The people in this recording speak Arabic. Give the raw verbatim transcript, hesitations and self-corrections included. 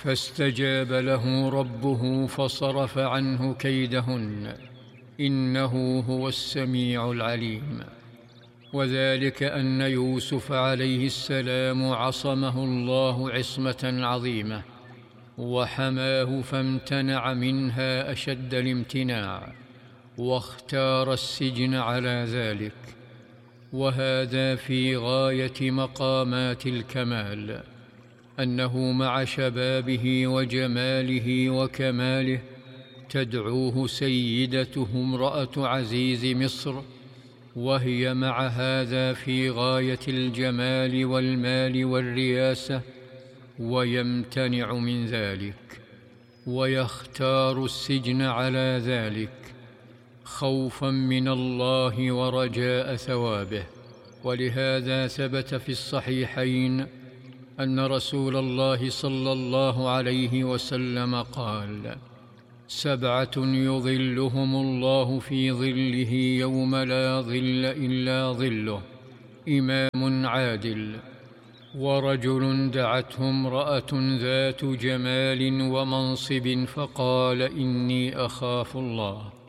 فاستجاب له ربه فصرف عنه كيدهن، إنه هو السميع العليم. وذلك أن يوسف عليه السلام عصمه الله عصمة عظيمة وحماه، فامتنع منها أشد الامتناع، واختار السجن على ذلك. وهذا في غاية مقامات الكمال، أنه مع شبابه وجماله وكماله تدعوه سيدته امرأة عزيز مصر، وهي مع هذا في غاية الجمال والمال والرياسة، ويمتنع من ذلك ويختار السجن على ذلك خوفا من الله ورجاء ثوابه. ولهذا ثبت في الصحيحين أن رسول الله صلى الله عليه وسلم قال: سبعة يظلهم الله في ظله يوم لا ظل إلا ظله: إمام عادل، ورجل دعته امرأة ذات جمال ومنصب فقال: إني أخاف الله،